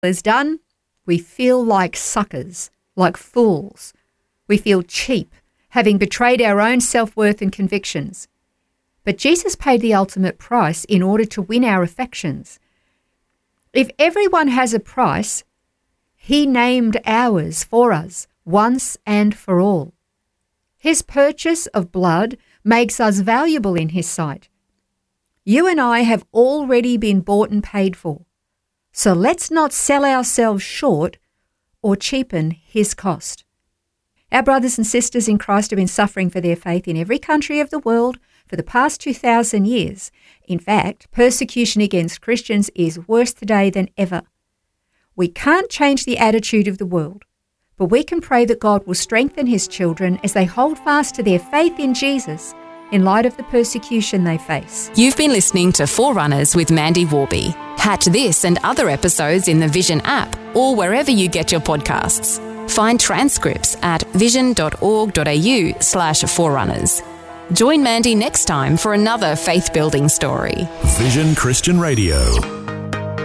is done, we feel like suckers, like fools. We feel cheap, having betrayed our own self-worth and convictions. But Jesus paid the ultimate price in order to win our affections. If everyone has a price, he named ours for us once and for all. His purchase of blood makes us valuable in his sight. You and I have already been bought and paid for. So let's not sell ourselves short or cheapen his cost. Our brothers and sisters in Christ have been suffering for their faith in every country of the world for the past 2,000 years. In fact, persecution against Christians is worse today than ever. We can't change the attitude of the world, but we can pray that God will strengthen his children as they hold fast to their faith in Jesus in light of the persecution they face. You've been listening to Forerunners with Mandy Warby. Catch this and other episodes in the Vision app or wherever you get your podcasts. Find transcripts at vision.org.au/forerunners. Join Mandy next time for another faith-building story. Vision Christian Radio.